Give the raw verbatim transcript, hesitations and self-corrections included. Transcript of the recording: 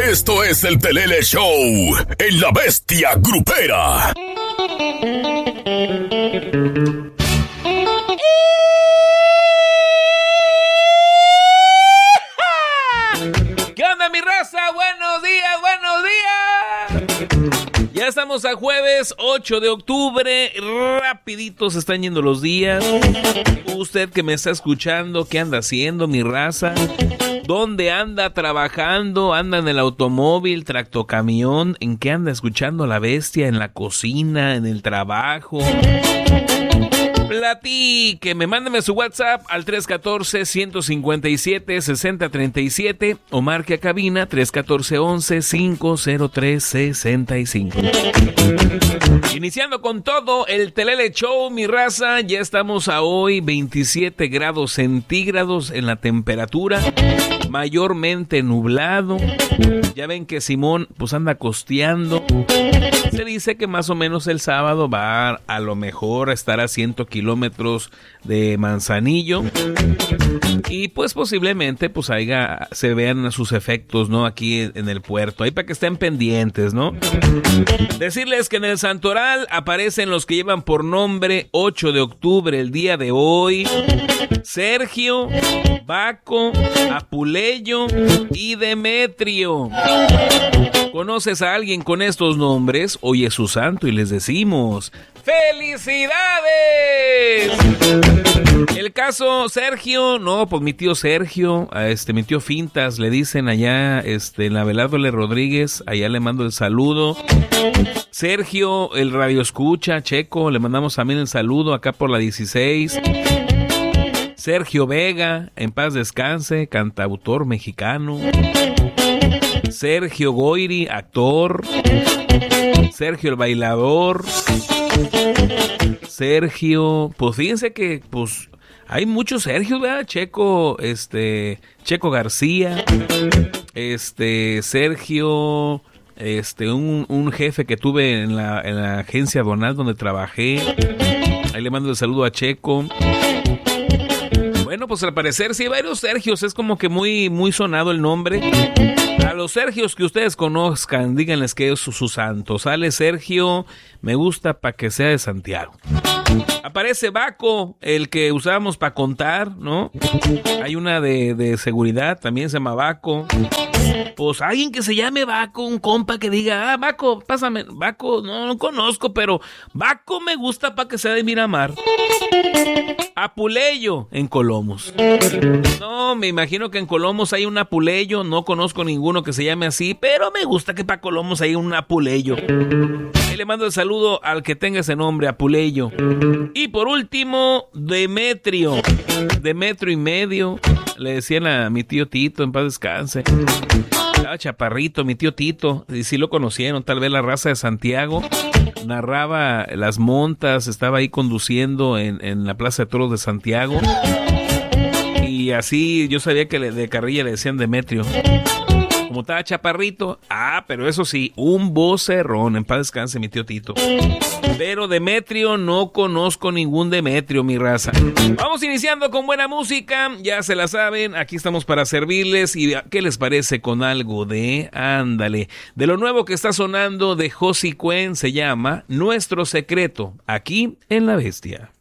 Esto es el Telele Show en La Bestia Grupera. ¿Qué onda, mi raza? Buenos días, buenos días. Ya estamos a jueves ocho de octubre. Rapidito se están yendo los días. Usted que me está escuchando, ¿qué anda haciendo, mi raza? ¿Dónde anda trabajando? ¿Anda en el automóvil, tractocamión? ¿En qué anda escuchando a La Bestia? ¿En la cocina? ¿En el trabajo? Platíqueme, mándeme su WhatsApp al tres uno cuatro, uno cinco siete, seis cero tres siete o marque a cabina tres uno cuatro, once, cinco cero tres, sesenta y cinco. Iniciando con todo el Telele Show, mi raza, ya estamos a hoy veintisiete grados centígrados en la temperatura, mayormente nublado. Ya ven que Simón pues anda costeando. Se dice que más o menos el sábado va a, a lo mejor a estar a cien kilómetros de Manzanillo y pues posiblemente pues haya, se vean sus efectos, ¿no? Aquí en el puerto, ahí para que estén pendientes, ¿no? Decirles que en el Santoral aparecen los que llevan por nombre ocho de octubre, el día de hoy: Sergio, Baco, Apuleyo y Demetrio. ¿Conoces a alguien con estos nombres? Hoy es su santo y les decimos ¡felicidades! El caso Sergio, no, pues mi tío Sergio, a este, mi tío Fintas, le dicen allá, este, en la Abelardo L. Rodríguez, allá le mando el saludo. Sergio, el radio escucha, Checo, le mandamos también el saludo acá por la dieciséis. Sergio Vega, en paz descanse, cantautor mexicano. Sergio Goyri, actor. Sergio el bailador. Sergio, pues fíjense que pues hay muchos Sergios, ¿verdad? Checo, este, Checo García, este, Sergio, este, un, un jefe que tuve en la, en la agencia aduanal donde trabajé. Ahí le mando el saludo a Checo. Bueno, pues al parecer sí hay varios Sergios, es como que muy, muy sonado el nombre. A los Sergios que ustedes conozcan, díganles que es su, su santo. Sale Sergio, me gusta para que sea de Santiago. Aparece Baco, el que usábamos para contar, ¿no? Hay una de, de seguridad, también se llama Baco. Pues alguien que se llame Baco, un compa que diga, ah, Baco, pásame, Baco, no, no conozco, pero Baco me gusta para que sea de Miramar. Apuleyo, en Colomos. No, me imagino que en Colomos hay un Apuleyo, no conozco ninguno que se llame así, pero me gusta que para Colomos hay un Apuleyo. Ahí le mando el saludo al que tenga ese nombre, Apuleyo. Y por último, Demetrio. Demetrio y medio, le decían a mi tío Tito, en paz descanse. Estaba chaparrito, mi tío Tito, y sí lo conocieron, tal vez la raza de Santiago. Narraba las montas, estaba ahí conduciendo en, en la Plaza de Toros de Santiago. Y así yo sabía que le, de carrilla le decían Demetrio. Como estaba chaparrito, ah, pero eso sí, un vocerrón, en paz descanse mi tío Tito. Pero Demetrio, no conozco ningún Demetrio, mi raza. Vamos iniciando con buena música, ya se la saben, aquí estamos para servirles. ¿Y qué les parece con algo de, ándale, de lo nuevo que está sonando de Josie Cuen? Se llama Nuestro Secreto, aquí en La Bestia.